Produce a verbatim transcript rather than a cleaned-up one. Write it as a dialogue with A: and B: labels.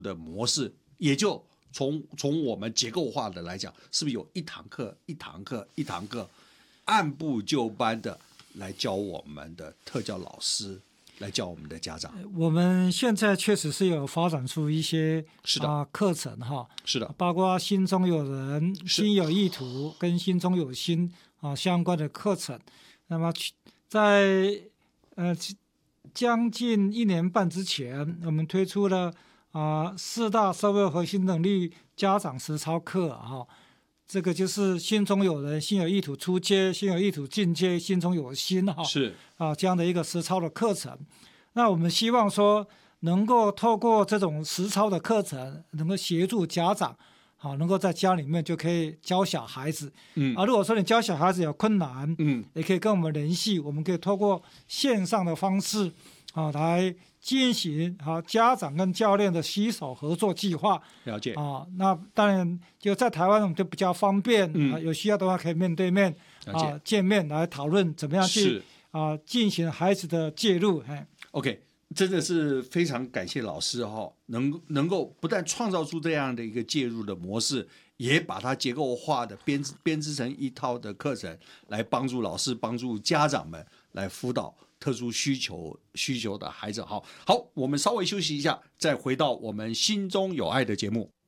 A: 的模式，也就从从我们结构化的来讲，是不是有一堂课一堂课一堂课按部就班的来教我们的特教老师，来教我们的家长？
B: 我们现在确实是有发展出一些
A: 是的、
B: 啊、课程哈，
A: 是的，
B: 包括心中有人、心有意图跟心中有心啊相关的课程。那么在呃将近一年半之前，我们推出了啊、四大社会核心能力家长实操课哈。这个就是心中有人、心有意图初阶、心有意图进阶、心中有心哈，
A: 是
B: 啊这样的一个实操的课程。那我们希望说，能够透过这种实操的课程，能够协助家长，好，能够在家里面就可以教小孩子。
A: 嗯
B: 啊，如果说你教小孩子有困难，
A: 嗯，
B: 也可以跟我们联系，我们可以透过线上的方式，啊，来进行啊家长跟教练的携手合作计划。
A: 了解
B: 啊，那当然就在台湾我们就比较方便，
A: 嗯
B: 啊，有需要的话可以面对面
A: 了解
B: 啊见面来讨论怎么样去
A: 是
B: 啊进行孩子的介入。哎，
A: OK，真的是非常感谢老师哈、哦，能能够不但创造出这样的一个介入的模式，也把它结构化的编织编织成一套的课程，来帮助老师、帮助家长们来辅导特殊需求需求的孩子。好，好，我们稍微休息一下，再回到我们心中有爱的节目。